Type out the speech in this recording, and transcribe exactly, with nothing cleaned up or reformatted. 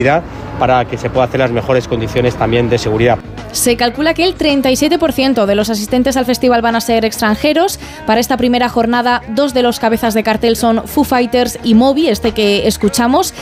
para que se pueda hacer las mejores condiciones también de seguridad. Se calcula que el treinta y siete por ciento de los asistentes al festival van a ser extranjeros. Para esta primera jornada, dos de los cabezas de cartel son Foo Fighters y Moby, este que escuchamos.